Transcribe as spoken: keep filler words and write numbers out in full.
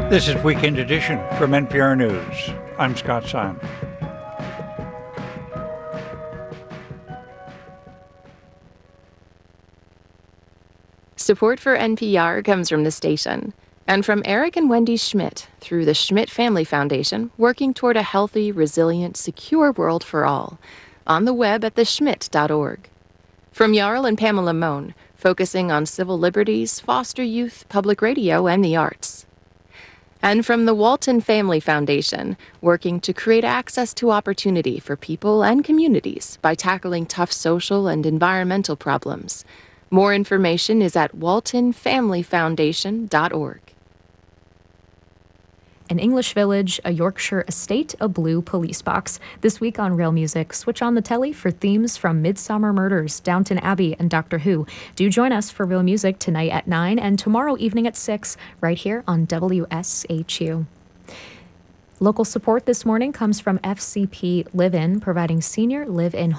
This is Weekend Edition from N P R News. I'm Scott Simon. Support for N P R comes from the station and from Eric and Wendy Schmidt through the Schmidt Family Foundation, working toward a healthy, resilient, secure world for all. On the web at the schmidt dot org. From Jarl and Pamela Mohn, focusing on civil liberties, foster youth, public radio, and the arts. And from the Walton Family Foundation, working to create access to opportunity for people and communities by tackling tough social and environmental problems. More information is at walton family foundation dot org. An English village, a Yorkshire estate, a blue police box. This week on Real Music, switch on the telly for themes from Midsummer Murders, Downton Abbey, and Doctor Who. Do join us for Real Music tonight at nine and tomorrow evening at six, right here on W S H U. Local support this morning comes from F C P Live-In, providing senior live-in